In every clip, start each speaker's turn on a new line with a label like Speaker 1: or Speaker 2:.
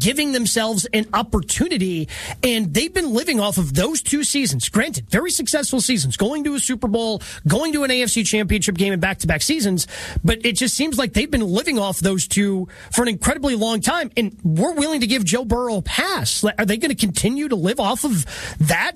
Speaker 1: giving themselves an opportunity, and they've been living off of those 2 seasons. Granted, very successful seasons, going to a Super Bowl, going to an AFC Championship game in back-to-back seasons, but it just seems like they've been living off those 2 for an incredibly long time, and we're willing to give Joe Burrow a pass. Are they going to continue to live off of that?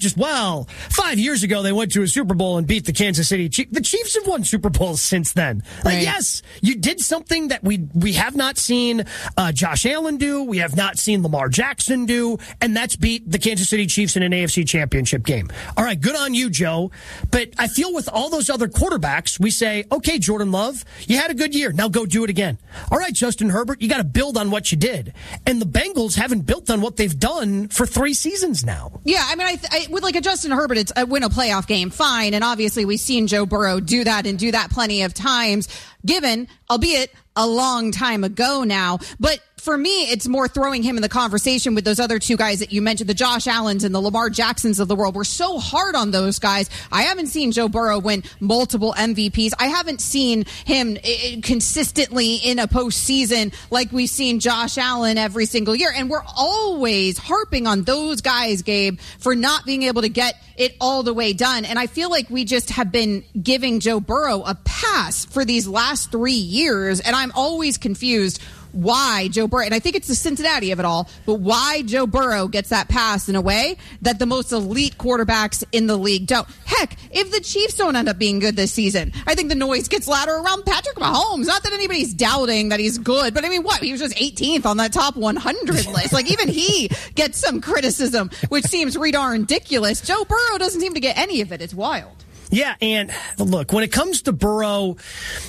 Speaker 1: 5 years ago, they went to a Super Bowl and beat the Kansas City Chiefs. The Chiefs have won Super Bowls since then.
Speaker 2: Right.
Speaker 1: Yes, you did something that we have not seen Josh Allen do, we have not seen Lamar Jackson do, and that's beat the Kansas City Chiefs in an AFC Championship game. All right, good on you, Joe. But I feel with all those other quarterbacks, we say, okay, Jordan Love, you had a good year. Now go do it again. All right, Justin Herbert, you got to build on what you did. And the Bengals haven't built on what they've done for 3 seasons now.
Speaker 2: Yeah, I mean, I with like a Justin Herbert, it's win a playoff game, fine. And obviously we've seen Joe Burrow do that and do that plenty of times, given, albeit a long time ago now. But for me, it's more throwing him in the conversation with those other 2 guys that you mentioned, the Josh Allens and the Lamar Jacksons of the world. We're so hard on those guys. I haven't seen Joe Burrow win multiple MVPs. I haven't seen him consistently in a postseason like we've seen Josh Allen every single year. And we're always harping on those guys, Gabe, for not being able to get it all the way done. And I feel like we just have been giving Joe Burrow a pass for these last 3 years. And I'm always confused why Joe Burrow, and I think it's the Cincinnati of it all, but why Joe Burrow gets that pass in a way that the most elite quarterbacks in the league don't. Heck, if the Chiefs don't end up being good this season, I think the noise gets louder around Patrick Mahomes. Not that anybody's doubting that he's good, but I mean, what? He was just 18th on that top 100 list. Like, even he gets some criticism, which seems ridiculous. Joe Burrow doesn't seem to get any of it. It's wild.
Speaker 1: Yeah, and look, when it comes to Burrow,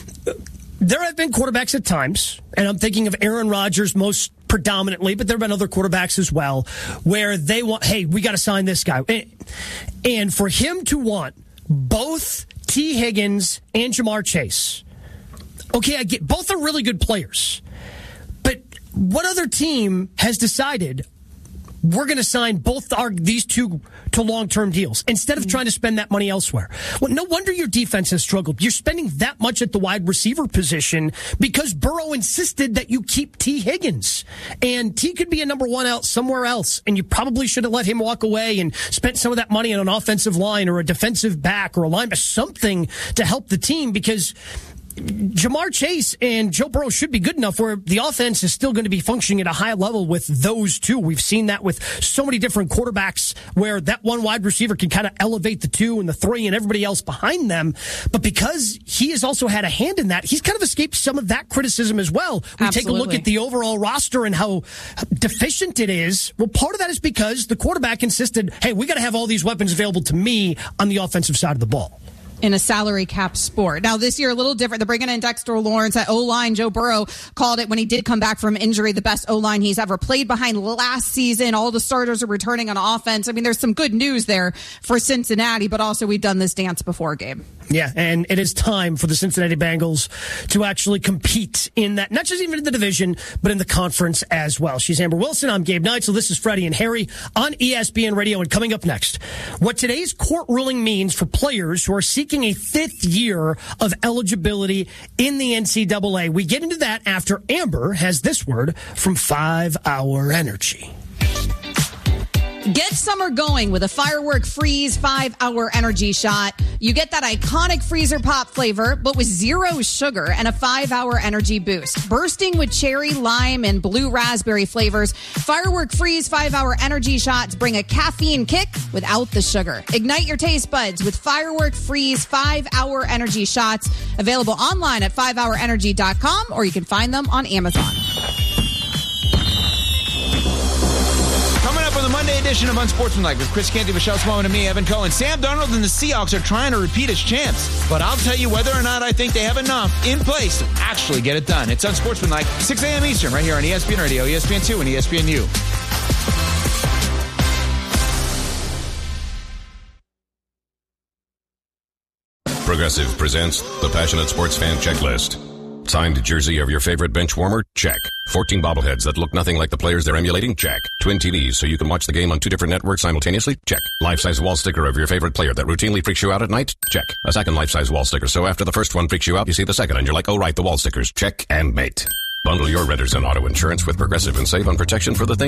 Speaker 1: there have been quarterbacks at times, and I'm thinking of Aaron Rodgers most predominantly, but there have been other quarterbacks as well, where they want, hey, we got to sign this guy. And for him to want both T. Higgins and Jamar Chase, okay, I get both are really good players, but what other team has decided we're going to sign these 2 to long-term deals instead of trying to spend that money elsewhere? Well, no wonder your defense has struggled. You're spending that much at the wide receiver position because Burrow insisted that you keep T. Higgins. And T could be a number 1 out somewhere else, and you probably should have let him walk away and spent some of that money on an offensive line or a defensive back or a linebacker, something to help the team, because Jamar Chase and Joe Burrow should be good enough where the offense is still going to be functioning at a high level with those 2. We've seen that with so many different quarterbacks where that one wide receiver can kind of elevate the 2 and the 3 and everybody else behind them. But because he has also had a hand in that, he's kind of escaped some of that criticism as well. We
Speaker 2: Absolutely.
Speaker 1: take a look at the overall roster and how deficient it is. Well, part of that is because the quarterback insisted, hey, we got to have all these weapons available to me on the offensive side of the ball.
Speaker 2: In a salary cap sport. Now, this year, a little different. They're bringing in Dexter Lawrence at O-line. Joe Burrow called it when he did come back from injury the best O-line he's ever played behind last season. All the starters are returning on offense. I mean, there's some good news there for Cincinnati, but also we've done this dance before, Gabe.
Speaker 1: Yeah, and it is time for the Cincinnati Bengals to actually compete in that, not just even in the division, but in the conference as well. She's Amber Wilson. I'm Gabe Knight. So this is Freddie and Harry on ESPN Radio. And coming up next, what today's court ruling means for players who are seeking a 5th year of eligibility in the NCAA. We get into that after Amber has this word from 5 Hour Energy.
Speaker 2: Get summer going with a Firework Freeze 5-Hour Energy Shot. You get that iconic freezer pop flavor, but with 0 sugar and a 5-hour energy boost. Bursting with cherry, lime, and blue raspberry flavors, Firework Freeze 5-Hour Energy Shots bring a caffeine kick without the sugar. Ignite your taste buds with Firework Freeze 5-Hour Energy Shots. Available online at 5hourenergy.com, or you can find them on Amazon.
Speaker 3: Coming up on the Monday edition of Unsportsmanlike with Chris Canty, Michelle Smallman, and me, Evan Cohen. Sam Darnold and the Seahawks are trying to repeat as champs, but I'll tell you whether or not I think they have enough in place to actually get it done. It's Unsportsmanlike, 6 a.m. Eastern, right here on ESPN Radio, ESPN2, and ESPNU.
Speaker 4: Progressive presents the Passionate Sports Fan Checklist. Signed jersey of your favorite bench warmer? Check. 14 bobbleheads that look nothing like the players they're emulating? Check. Twin TVs so you can watch the game on 2 different networks simultaneously? Check. Life-size wall sticker of your favorite player that routinely freaks you out at night? Check. A second life-size wall sticker so after the first one freaks you out, you see the second and you're like, oh right, the wall stickers. Check and mate. Bundle your renters and auto insurance with Progressive and save on protection for the things